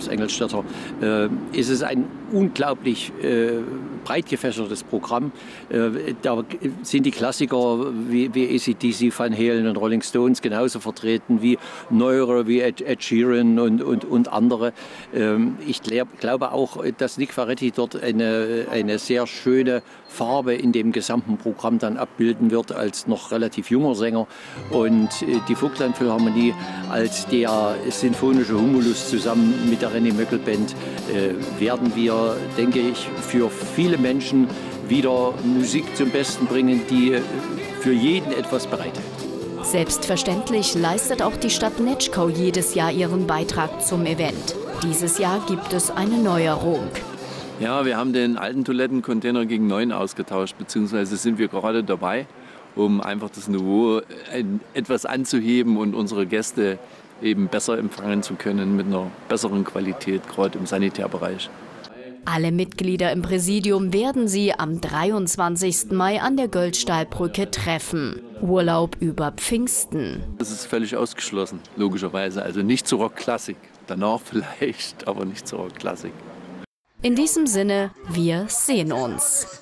Markus Engelstädter, ist es ein unglaublich breit gefächertes Programm. Da sind die Klassiker wie AC/DC, Van Halen und Rolling Stones genauso vertreten wie Neuere, wie Ed Sheeran und andere. Ich glaube auch, dass Nick Ferretti dort eine sehr schöne Farbe in dem gesamten Programm dann abbilden wird als noch relativ junger Sänger. Und die Vogtland-Philharmonie als der sinfonische Humulus zusammen mit der René Möckel Band werden wir, denke ich, für viele Menschen wieder Musik zum Besten bringen, die für jeden etwas bereithält. Selbstverständlich leistet auch die Stadt Netschkow jedes Jahr ihren Beitrag zum Event. Dieses Jahr gibt es eine Neuerung. Ja, wir haben den alten Toilettencontainer gegen neuen ausgetauscht, beziehungsweise sind wir gerade dabei, um einfach das Niveau etwas anzuheben und unsere Gäste eben besser empfangen zu können mit einer besseren Qualität, gerade im Sanitärbereich. Alle Mitglieder im Präsidium werden Sie am 23. Mai an der Göldstahlbrücke treffen. Urlaub über Pfingsten. Das ist völlig ausgeschlossen, logischerweise. Also nicht zur Rockklassik. Danach vielleicht, aber nicht zur Rockklassik. In diesem Sinne, wir sehen uns.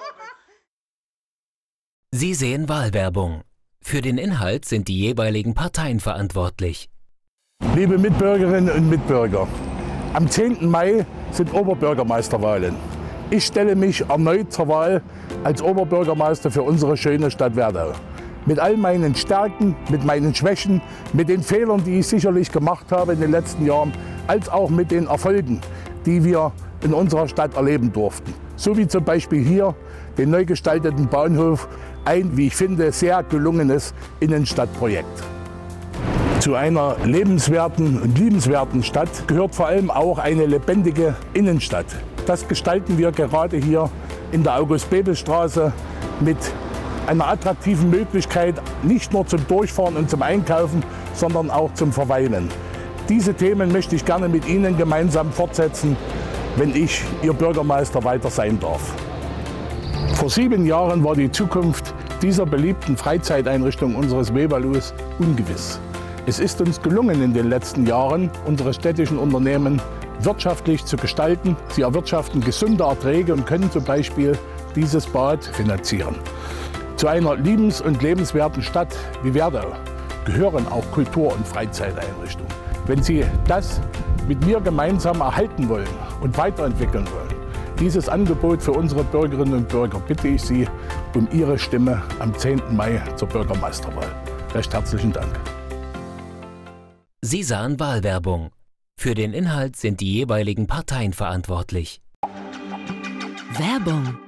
Sie sehen Wahlwerbung. Für den Inhalt sind die jeweiligen Parteien verantwortlich. Liebe Mitbürgerinnen und Mitbürger, am 10. Mai sind Oberbürgermeisterwahlen. Ich stelle mich erneut zur Wahl als Oberbürgermeister für unsere schöne Stadt Werdau. Mit all meinen Stärken, mit meinen Schwächen, mit den Fehlern, die ich sicherlich gemacht habe in den letzten Jahren, als auch mit den Erfolgen, die wir in unserer Stadt erleben durften. So wie zum Beispiel hier den neu gestalteten Bahnhof, ein, wie ich finde, sehr gelungenes Innenstadtprojekt. Zu einer lebenswerten und liebenswerten Stadt gehört vor allem auch eine lebendige Innenstadt. Das gestalten wir gerade hier in der August-Bebel-Straße mit einer attraktiven Möglichkeit, nicht nur zum Durchfahren und zum Einkaufen, sondern auch zum Verweilen. Diese Themen möchte ich gerne mit Ihnen gemeinsam fortsetzen, wenn ich Ihr Bürgermeister weiter sein darf. Vor 7 Jahren war die Zukunft dieser beliebten Freizeiteinrichtung unseres Weberlus ungewiss. Es ist uns gelungen, in den letzten Jahren unsere städtischen Unternehmen wirtschaftlich zu gestalten. Sie erwirtschaften gesunde Erträge und können zum Beispiel dieses Bad finanzieren. Zu einer liebens- und lebenswerten Stadt wie Werdau gehören auch Kultur- und Freizeiteinrichtungen. Wenn Sie das mit mir gemeinsam erhalten wollen und weiterentwickeln wollen, dieses Angebot für unsere Bürgerinnen und Bürger, bitte ich Sie um Ihre Stimme am 10. Mai zur Bürgermeisterwahl. Recht herzlichen Dank. Sie sahen Wahlwerbung. Für den Inhalt sind die jeweiligen Parteien verantwortlich. Werbung